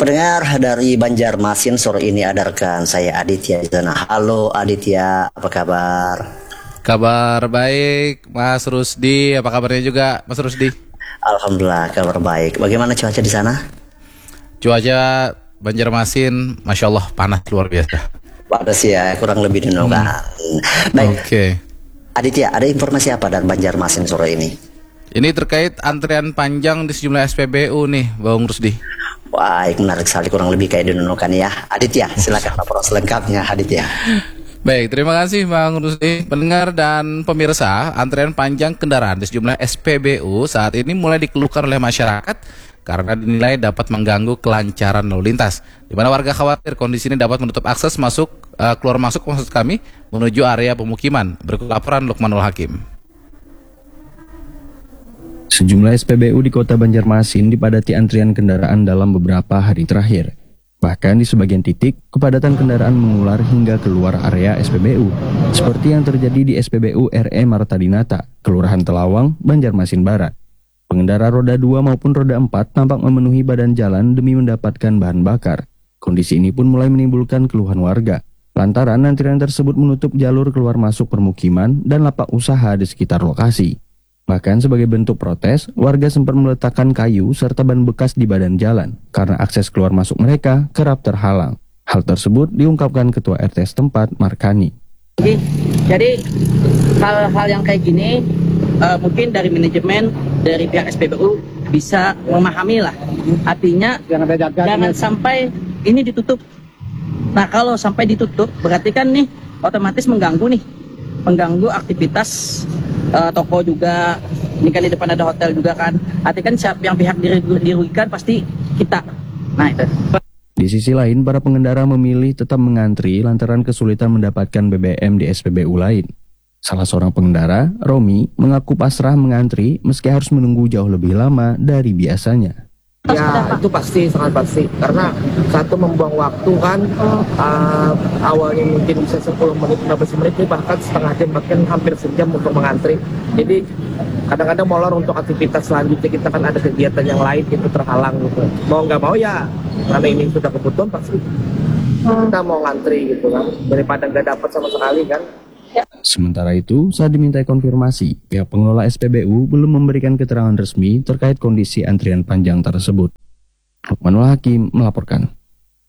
Pendengar dari Banjarmasin sore ini ada rekan saya Aditya di sana. Halo Aditya, apa kabar? Kabar baik, Mas Rusdi. Apa kabarnya juga, Mas Rusdi? Alhamdulillah kabar baik. Bagaimana cuaca di sana? Cuaca Banjarmasin, Masya Allah panas luar biasa. Panas ya, kurang lebih dinukan. Baik, Oke. Aditya, ada informasi apa dari Banjarmasin sore ini? Ini terkait antrian panjang di sejumlah SPBU nih, Bang Rusdi. Baik, menarik sekali, kurang lebih kayak dinunukan ya. Aditya, silakan laporan selengkapnya Aditya. Baik, terima kasih Bang Rusdi. Pendengar dan pemirsa, antrian panjang kendaraan di sejumlah SPBU saat ini mulai dikeluhkan oleh masyarakat karena dinilai dapat mengganggu kelancaran lalu lintas. Di mana warga khawatir kondisi ini dapat menutup akses masuk keluar masuk maksud kami menuju area pemukiman. Berikut laporan Lukmanul Hakim. Sejumlah SPBU di Kota Banjarmasin dipadati antrian kendaraan dalam beberapa hari terakhir. Bahkan di sebagian titik, kepadatan kendaraan mengular hingga keluar area SPBU, seperti yang terjadi di SPBU RE Marta Dinata, Kelurahan Telawang, Banjarmasin Barat. Pengendara roda 2 maupun roda 4 tampak memenuhi badan jalan demi mendapatkan bahan bakar. Kondisi ini pun mulai menimbulkan keluhan warga, lantaran antrian tersebut menutup jalur keluar masuk permukiman dan lapak usaha di sekitar lokasi. Bahkan sebagai bentuk protes, warga sempat meletakkan kayu serta ban bekas di badan jalan karena akses keluar masuk mereka kerap terhalang. Hal tersebut diungkapkan Ketua RT setempat, Markani. Jadi hal-hal yang kayak gini mungkin dari manajemen, dari pihak SPBU bisa memahami lah. Artinya jangan sampai ini ditutup. Nah kalau sampai ditutup berarti kan nih otomatis mengganggu aktivitas toko juga. Ini kan di depan ada hotel juga kan. Artinya kan siapa yang pihak dirugikan pasti kita. Nah itu. Di sisi lain, para pengendara memilih tetap mengantri lantaran kesulitan mendapatkan BBM di SPBU lain. Salah seorang pengendara, Romi, mengaku pasrah mengantri meski harus menunggu jauh lebih lama dari biasanya. Ya itu pasti, sangat pasti. Karena satu membuang waktu kan, awalnya mungkin bisa 10 menit, 15 menit, bahkan setengah jam, bahkan hampir sejam untuk mengantri. Jadi kadang-kadang molor untuk aktivitas selanjutnya, kita kan ada kegiatan yang lain itu terhalang gitu. Mau nggak mau ya, karena ini sudah kebutuhan pasti kita mau ngantri gitu kan, daripada nggak dapat sama sekali kan. Sementara itu, saat dimintai konfirmasi, pihak pengelola SPBU belum memberikan keterangan resmi terkait kondisi antrian panjang tersebut. Lukmanul Hakim melaporkan.